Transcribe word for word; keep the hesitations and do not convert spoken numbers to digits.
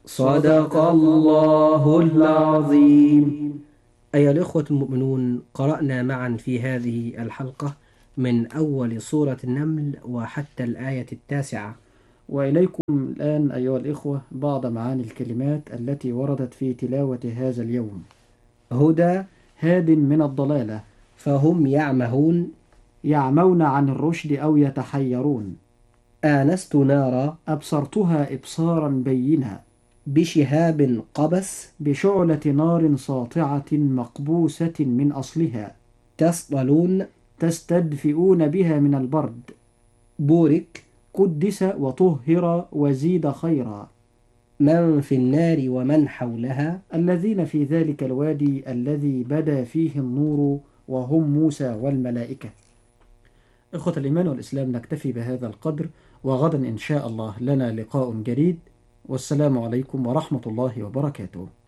صدق الله العظيم. أيها الإخوة المؤمنون، قرأنا معا في هذه الحلقة من أول سورة النمل وحتى الآية التاسعة. وإليكم الآن أيها الإخوة بعض معاني الكلمات التي وردت في تلاوة هذا اليوم. هدى، هاد من الضلالة، فهم يعمهون، يعمون عن الرشد أو يتحيرون، آنست نارا، أبصرتها إبصارا بينا، بشهاب قبس، بشعلة نار ساطعة مقبوسة من أصلها، تصطلون، تستدفئون بها من البرد، بورك، قدس وطهر وزيد خيرا، من في النار ومن حولها، الذين في ذلك الوادي الذي بدا فيه النور وهم موسى والملائكة. إخوة الإيمان والإسلام، نكتفي بهذا القدر، وغدا إن شاء الله لنا لقاء جديد، والسلام عليكم ورحمة الله وبركاته.